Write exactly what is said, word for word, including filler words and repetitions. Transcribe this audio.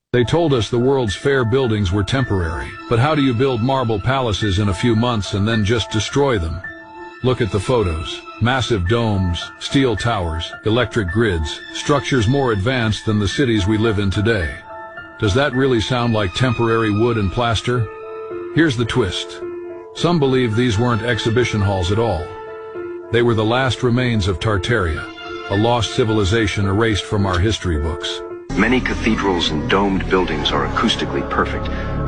They told us the World's Fair buildings were temporary, but how do you build marble palaces in a few months and then just destroy them? Look at the photos. Massive domes, steel towers, electric grids, structures more advanced than the cities we live in today. Does that really sound like temporary wood and plaster? Here's the twist. Some believe these weren't exhibition halls at all. They were the last remains of Tartaria, a lost civilization erased from our history books. Many cathedrals and domed buildings are acoustically perfect.